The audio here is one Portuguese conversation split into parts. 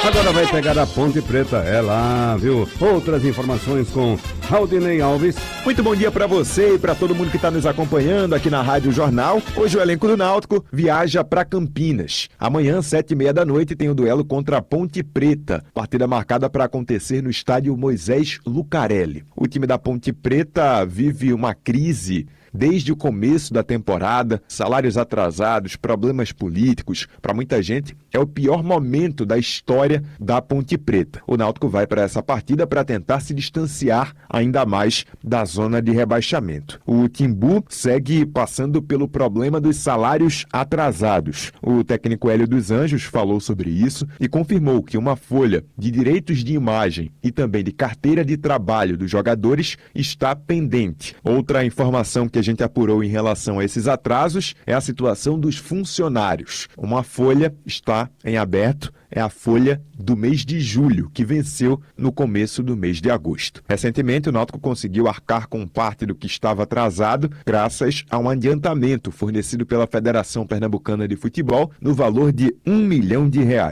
Agora vai pegar a Ponte Preta, é lá, viu? Outras informações com Raudinei Alves. Muito bom dia pra você e pra todo mundo que tá nos acompanhando aqui na Rádio Jornal. Hoje o elenco do Náutico viaja pra Campinas. Amanhã, 7h30 da noite, tem o duelo contra a Ponte Preta. Partida marcada para acontecer no estádio Moisés Lucarelli. O time da Ponte Preta vive uma crise desde o começo da temporada, salários atrasados, problemas políticos. Para muita gente, é o pior momento da história da Ponte Preta. O Náutico vai para essa partida para tentar se distanciar ainda mais da zona de rebaixamento. O Timbu segue passando pelo problema dos salários atrasados. O técnico Hélio dos Anjos falou sobre isso e confirmou que uma folha de direitos de imagem e também de carteira de trabalho dos jogadores está pendente. Outra informação que a gente apurou em relação a esses atrasos é a situação dos funcionários. Uma folha está em aberto, é a folha do mês de julho, que venceu no começo do mês de agosto. Recentemente, o Náutico conseguiu arcar com parte do que estava atrasado graças a um adiantamento fornecido pela Federação Pernambucana de Futebol no valor de R$ 1 milhão.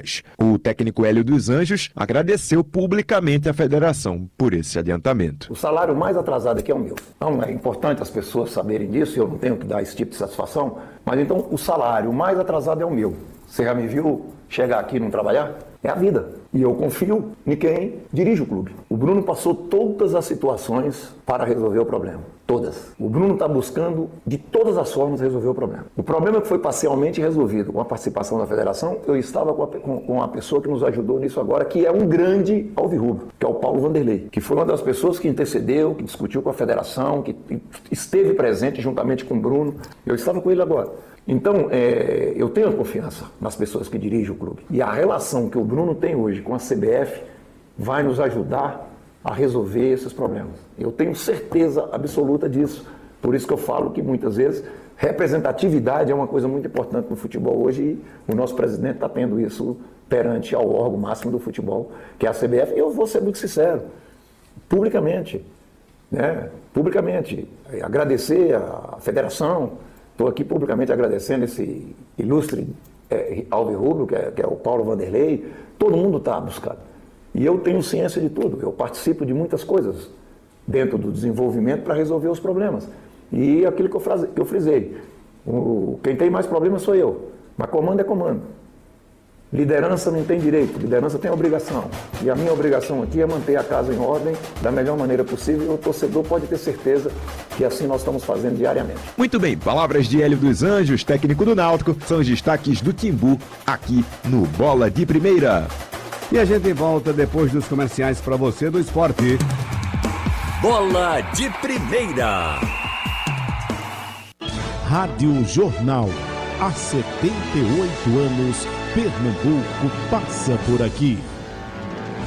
O técnico Hélio dos Anjos agradeceu publicamente à federação por esse adiantamento. O salário mais atrasado aqui é o meu. Então é importante as pessoas saberem disso, eu não tenho que dar esse tipo de satisfação, mas então o salário mais atrasado é o meu. Você já me viu chegar aqui e não trabalhar? É a vida. E eu confio em quem dirige o clube. O Bruno passou todas as situações para resolver o problema. Todas. O Bruno está buscando, de todas as formas, resolver o problema. O problema que foi parcialmente resolvido com a participação da federação, eu estava com a pessoa que nos ajudou nisso agora, que é um grande alvirrubro, que é o Paulo Vanderlei, que foi uma das pessoas que intercedeu, que discutiu com a federação, que esteve presente juntamente com o Bruno. Eu estava com ele agora. Então, eu tenho confiança nas pessoas que dirigem o clube. E a relação que o Bruno tem hoje com a CBF vai nos ajudar a resolver esses problemas. Eu tenho certeza absoluta disso. Por isso que eu falo que muitas vezes representatividade é uma coisa muito importante no futebol hoje e o nosso presidente está tendo isso perante ao órgão máximo do futebol, que é a CBF. E eu vou ser muito sincero, publicamente, agradecer à federação. Estou aqui publicamente agradecendo esse ilustre alvirrubro, que é o Paulo Vanderlei. Todo mundo está buscando. E eu tenho ciência de tudo. Eu participo de muitas coisas dentro do desenvolvimento para resolver os problemas. E aquilo que eu frisei. Quem tem mais problemas sou eu. Mas comando é comando. Liderança não tem direito, liderança tem obrigação. E a minha obrigação aqui é manter a casa em ordem da melhor maneira possível. E o torcedor pode ter certeza que assim nós estamos fazendo diariamente. Muito bem, palavras de Hélio dos Anjos, técnico do Náutico, são os destaques do Timbu aqui no Bola de Primeira. E a gente volta depois dos comerciais para você do esporte. Bola de Primeira. Rádio Jornal. Há 78 anos, Pernambuco passa por aqui.